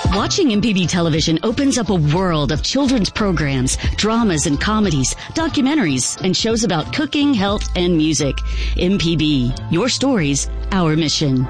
Watching MPB television opens up a world of children's programs, dramas and comedies, documentaries, and shows about cooking, health, and music. MPB, your stories, our mission.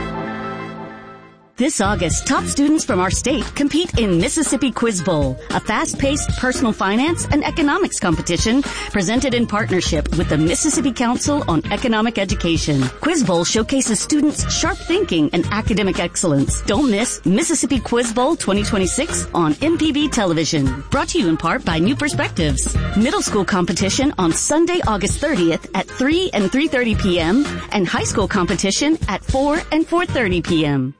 This August, top students from our state compete in Mississippi Quiz Bowl, a fast-paced personal finance and economics competition presented in partnership with the Mississippi Council on Economic Education. Quiz Bowl showcases students' sharp thinking and academic excellence. Don't miss Mississippi Quiz Bowl 2026 on MPB television. Brought to you in part by New Perspectives. Middle school competition on Sunday, August 30th at 3 and 3:30 p.m. and high school competition at 4 and 4:30 p.m.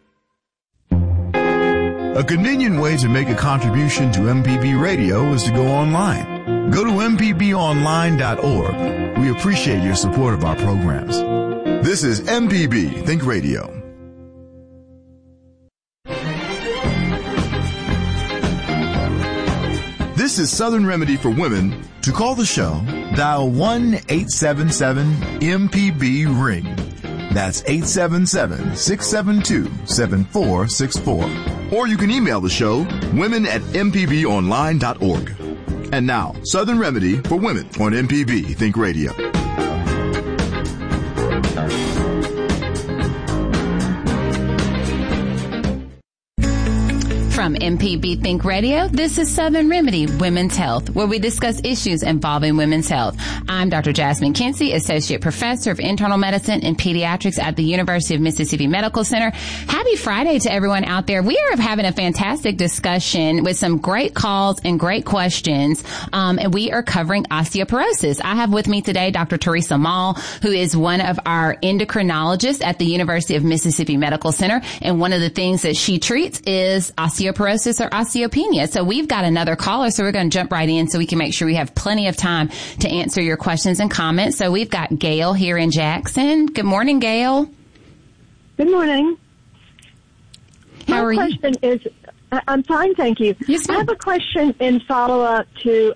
A convenient way to make a contribution to MPB Radio is to go online. Go to mpbonline.org. We appreciate your support of our programs. This is MPB Think Radio. This is Southern Remedy for Women. To call the show, dial 1-877-MPB-RING. That's 877-672-7464. Or you can email the show, women@mpbonline.org. And now, Southern Remedy for Women on MPB Think Radio. From MPB Think Radio, this is Southern Remedy, Women's Health, where we discuss issues involving women's health. I'm Dr. Jasmine Kinsey, Associate Professor of Internal Medicine and Pediatrics at the University of Mississippi Medical Center. Happy Friday to everyone out there. We are having a fantastic discussion with some great calls and great questions, and we are covering osteoporosis. I have with me today Dr. Teresa Mall, who is one of our endocrinologists at the University of Mississippi Medical Center, and one of the things that she treats is osteoporosis or osteopenia. So we've got another caller, so we're going to jump right in so we can make sure we have plenty of time to answer your questions and comments. So we've got Gail here in Jackson. Good morning, Gail. Good morning. How are you? My question is, I'm fine, thank you. Yes, ma'am. I have a question in follow-up to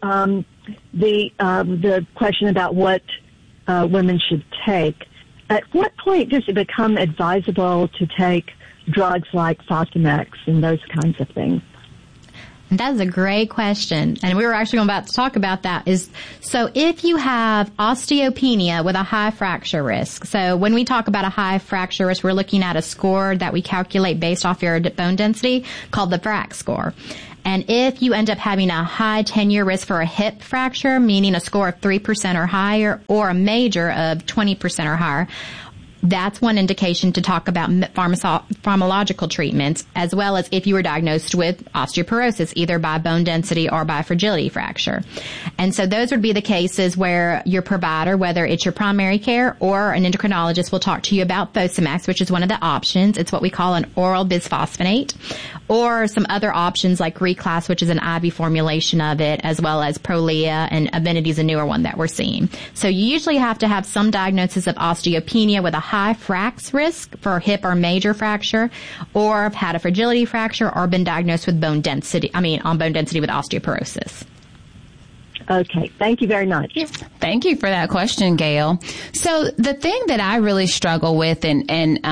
the question about what women should take. At what point does it become advisable to take drugs like Fosamax and those kinds of things? That's a great question. And we were actually about to talk about that. So if you have osteopenia with a high fracture risk, so when we talk about a high fracture risk, we're looking at a score that we calculate based off your bone density called the FRAX score. And if you end up having a high 10-year risk for a hip fracture, meaning a score of 3% or higher, or a major of 20% or higher, that's one indication to talk about pharmacological treatments, as well as if you were diagnosed with osteoporosis, either by bone density or by fragility fracture. And so those would be the cases where your provider, whether it's your primary care or an endocrinologist, will talk to you about Fosamax, which is one of the options. It's what we call an oral bisphosphonate, or some other options like Reclass, which is an IV formulation of it, as well as Prolia, and Avenity is a newer one that we're seeing. So you usually have to have some diagnosis of osteopenia with a high FRAX risk for hip or major fracture, or have had a fragility fracture, or been diagnosed with bone density with osteoporosis. Okay. Thank you very much. Thank you for that question, Gail. So the thing that I really struggle with, and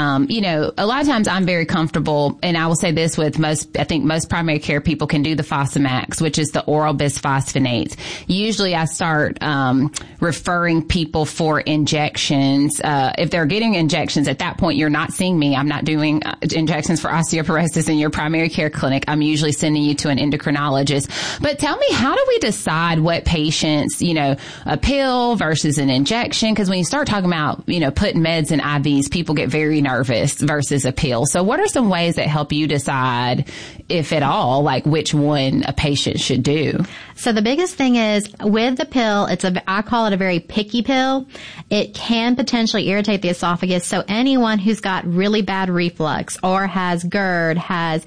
a lot of times I'm very comfortable, and I will say this with I think most primary care people can do the Fosamax, which is the oral bisphosphonates. Usually I start referring people for injections. If they're getting injections, at that point you're not seeing me. I'm not doing injections for osteoporosis in your primary care clinic. I'm usually sending you to an endocrinologist. But tell me, how do we decide what patients, a pill versus an injection? Because when you start talking about, putting meds in IVs, people get very nervous versus a pill. So what are some ways that help you decide, if at all, like which one a patient should do? So the biggest thing is with the pill, I call it a very picky pill. It can potentially irritate the esophagus. So anyone who's got really bad reflux or has GERD, has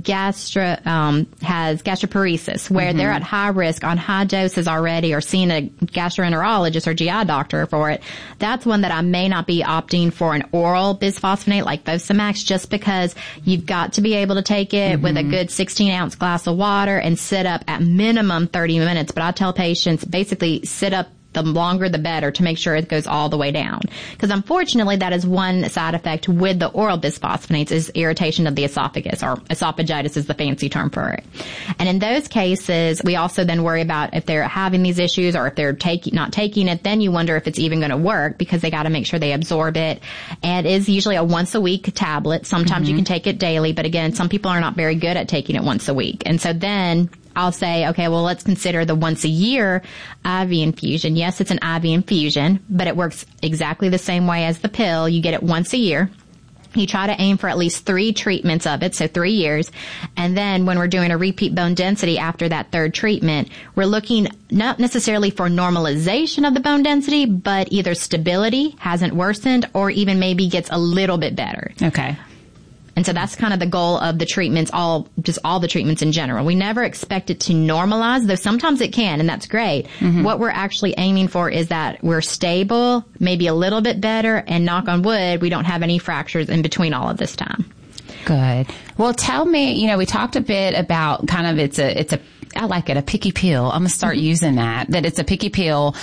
gastroparesis, where they're at high risk on high doses already, or seeing a gastroenterologist or GI doctor for it, that's one that I may not be opting for an oral bisphosphonate like Fosamax, just because you've got to be able to take it with a good 16-ounce glass of water and sit up at minimum 30 minutes. But I tell patients basically sit up the longer the better, to make sure it goes all the way down. Because unfortunately, that is one side effect with the oral bisphosphonates, is irritation of the esophagus, or esophagitis is the fancy term for it. And in those cases, we also then worry about if they're having these issues, or if they're not taking it, then you wonder if it's even going to work, because they got to make sure they absorb it. And it is usually a once a week tablet. Sometimes you can take it daily, but again, some people are not very good at taking it once a week. And so then I'll say, okay, well, let's consider the once a year IV infusion. Yes, it's an IV infusion, but it works exactly the same way as the pill. You get it once a year. You try to aim for at least 3 treatments of it, so 3 years. And then when we're doing a repeat bone density after that 3rd treatment, we're looking not necessarily for normalization of the bone density, but either stability, hasn't worsened, or even maybe gets a little bit better. Okay. And so that's kind of the goal of the treatments, all the treatments in general. We never expect it to normalize, though sometimes it can, and that's great. What we're actually aiming for is that we're stable, maybe a little bit better, and knock on wood, we don't have any fractures in between all of this time. Good. Well, tell me, we talked a bit about kind of it's a I like it, a picky pill. I'm going to start using that it's a picky pill.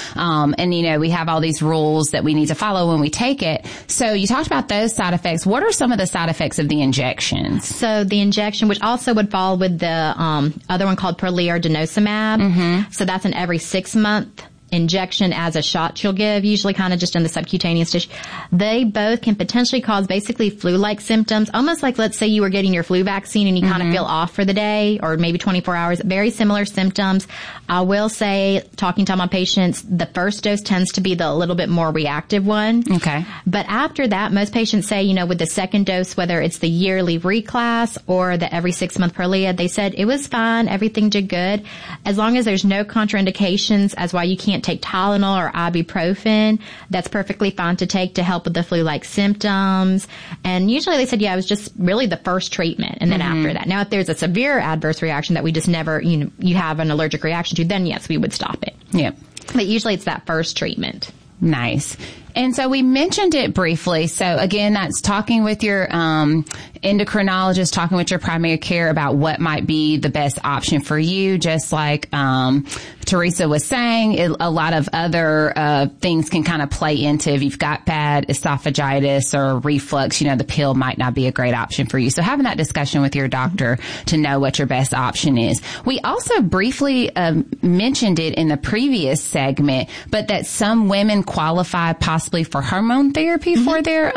And we have all these rules that we need to follow when we take it. So you talked about those side effects. What are some of the side effects of the injections? So the injection, which also would fall with the other one called Prolia or denosumab. So that's an every 6-month injection as a shot you'll give, usually kind of just in the subcutaneous tissue. They both can potentially cause basically flu-like symptoms, almost like, let's say you were getting your flu vaccine and you kind of feel off for the day or maybe 24 hours. Very similar symptoms. I will say, talking to my patients, the first dose tends to be the little bit more reactive one. Okay. But after that, most patients say, with the second dose, whether it's the yearly reclass or the every 6-month Prolia, they said it was fine, everything did good, as long as there's no contraindications as why you can't take Tylenol or ibuprofen. That's perfectly fine to take to help with the flu-like symptoms. And usually they said, it was just really the first treatment. And then after that, now if there's a severe adverse reaction that we just never, you have an allergic reaction to, then yes, we would stop it. Yep. But usually it's that first treatment. Nice. And so we mentioned it briefly. So again, that's talking with your endocrinologist, talking with your primary care about what might be the best option for you. Just like Teresa was saying, a lot of other things can kind of play into if you've got bad esophagitis or reflux, the pill might not be a great option for you. So having that discussion with your doctor to know what your best option is. We also briefly mentioned it in the previous segment, but that some women qualify possibly for hormone therapy for their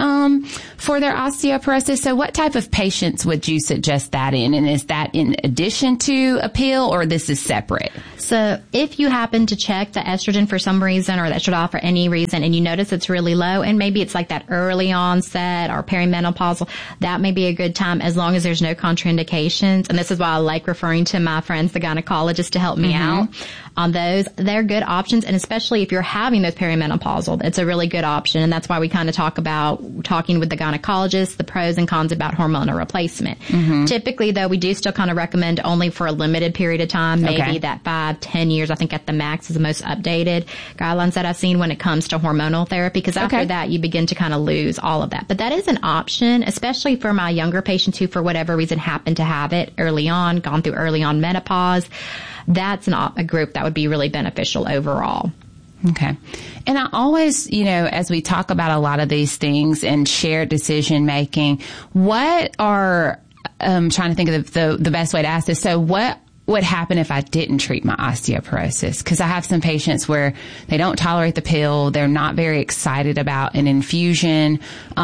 osteoporosis. So what type of patients would you suggest that in? And is that in addition to a pill, or this is separate? So if you happen to check the estrogen for some reason, or the estradiol for any reason, and you notice it's really low, and maybe it's like that early onset or perimenopausal, that may be a good time as long as there's no contraindications. And this is why I like referring to my friends, the gynecologist, to help me out on those. They're good options, and especially if you're having those perimenopausal, it's a really good option. And that's why we kind of talk about talking with the gynecologist, the pros and cons about hormonal replacement. Typically, though, we do still kind of recommend only for a limited period of time, maybe that 5-10 years, I think at the max is the most updated guidelines that I've seen when it comes to hormonal therapy, because after that, you begin to kind of lose all of that. But that is an option, especially for my younger patients who, for whatever reason, happen to have it early on, gone through early on menopause. That's a group that would be really beneficial overall. Okay. And I always, as we talk about a lot of these things and shared decision making, what are, I'm trying to think of the best way to ask this. So what would happen if I didn't treat my osteoporosis? Because I have some patients where they don't tolerate the pill. They're not very excited about an infusion.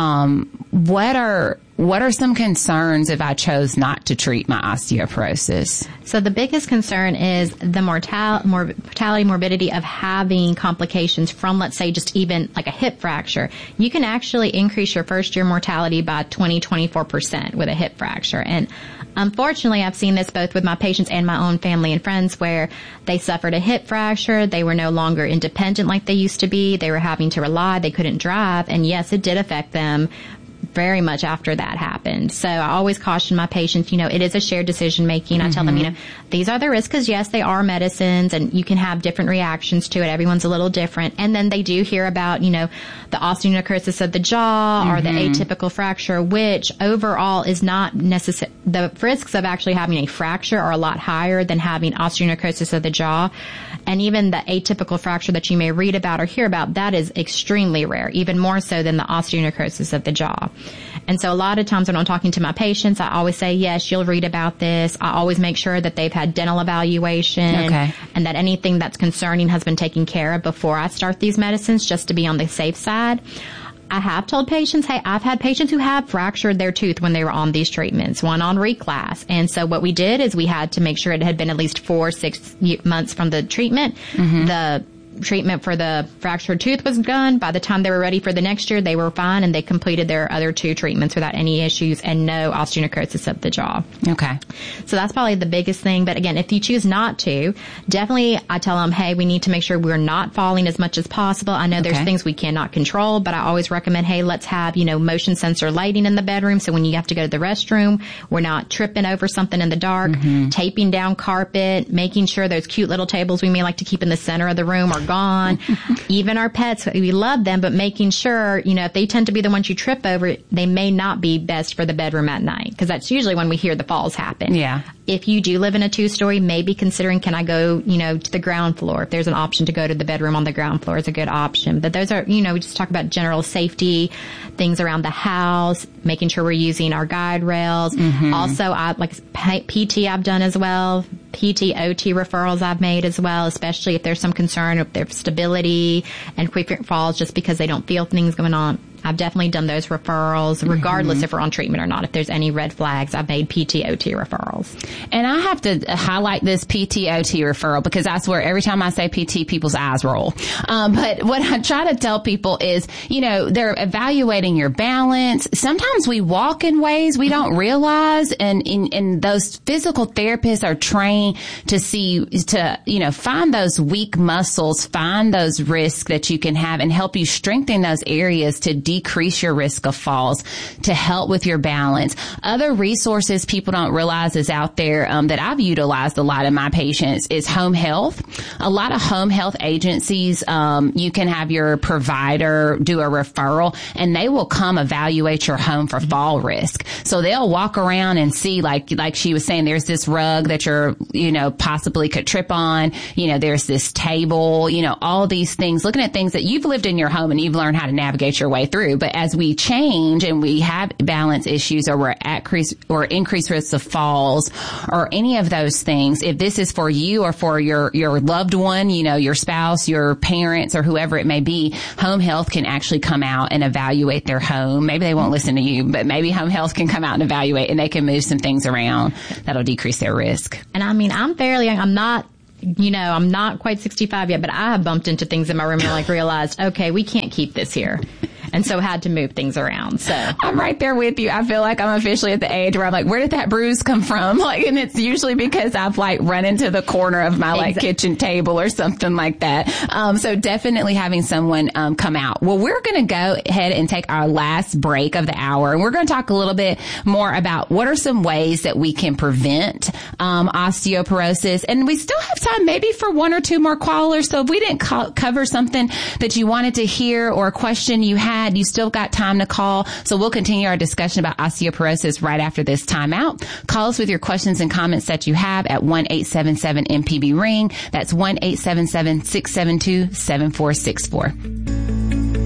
What are some concerns if I chose not to treat my osteoporosis? So the biggest concern is the mortality, morbidity of having complications from, let's say, just even like a hip fracture. You can actually increase your first year mortality by 24% with a hip fracture. And unfortunately, I've seen this both with my patients and my own family and friends where they suffered a hip fracture. They were no longer independent like they used to be. They were having to rely. They couldn't drive. And yes, it did affect them very much after that happened. So I always caution my patients, it is a shared decision making. I tell them, these are the risks, because yes, they are medicines and you can have different reactions to it. Everyone's a little different. And then they do hear about, the osteonecrosis of the jaw or the atypical fracture, which overall is not necessary. The risks of actually having a fracture are a lot higher than having osteonecrosis of the jaw. And even the atypical fracture that you may read about or hear about, that is extremely rare, even more so than the osteonecrosis of the jaw. And so a lot of times when I'm talking to my patients, I always say, yes, you'll read about this. I always make sure that they've had dental evaluation and that anything that's concerning has been taken care of before I start these medicines, just to be on the safe side. I have told patients, hey, I've had patients who have fractured their tooth when they were on these treatments, one on reclass. And so what we did is we had to make sure it had been at least 4 or 6 months from the treatment. The treatment for the fractured tooth was done. By the time they were ready for the next year, they were fine, and they completed their other 2 treatments without any issues and no osteonecrosis of the jaw. Okay. So that's probably the biggest thing. But again, if you choose not to, definitely I tell them, hey, we need to make sure we're not falling as much as possible. I know there's things we cannot control, but I always recommend, hey, let's have, motion sensor lighting in the bedroom. So when you have to go to the restroom, we're not tripping over something in the dark, taping down carpet, making sure those cute little tables we may like to keep in the center of the room are gone. Even our pets, we love them, but making sure, if they tend to be the ones you trip over, they may not be best for the bedroom at night, because that's usually when we hear the falls happen. Yeah. If you do live in a 2-story, maybe considering, can I go, to the ground floor? If there's an option to go to the bedroom on the ground floor, is a good option. But those are, we just talk about general safety, things around the house, making sure we're using our guide rails. Also, PT I've done as well. PT, OT referrals I've made as well, especially if there's some concern of their stability and frequent falls just because they don't feel things going on. I've definitely done those referrals, regardless if we're on treatment or not. If there's any red flags, I've made PT, OT referrals. And I have to highlight this PT, OT referral, because I swear every time I say PT, people's eyes roll. But what I try to tell people is, they're evaluating your balance. Sometimes we walk in ways we don't realize, and those physical therapists are trained to find those weak muscles, find those risks that you can have, and help you strengthen those areas to decrease your risk of falls, to help with your balance. Other resources people don't realize is out there that I've utilized a lot in my patients is home health. A lot of home health agencies, you can have your provider do a referral, and they will come evaluate your home for fall risk. So they'll walk around and see, like she was saying, there's this rug that you're, possibly could trip on. There's this table, all these things, looking at things that you've lived in your home and you've learned how to navigate your way through. But as we change and we have balance issues, or we're at increased risks of falls or any of those things, if this is for you or for your loved one, your spouse, your parents, or whoever it may be, home health can actually come out and evaluate their home. Maybe they won't listen to you, but maybe home health can come out and evaluate, and they can move some things around that'll decrease their risk. And I'm fairly young. I'm not quite 65 yet, but I have bumped into things in my room and realized, okay, we can't keep this here. And so had to move things around. So I'm right there with you. I feel like I'm officially at the age where I'm like, where did that bruise come from? And it's usually because I've run into the corner of my kitchen table or something like that. So definitely having someone come out. Well, we're going to go ahead and take our last break of the hour, and we're going to talk a little bit more about what are some ways that we can prevent osteoporosis. And we still have time maybe for 1 or 2 more callers. So if we didn't cover something that you wanted to hear or a question you had, you still got time to call. So we'll continue our discussion about osteoporosis right after this timeout. Call us with your questions and comments that you have at 1-877-MPB-RING. That's 1-877-672-7464.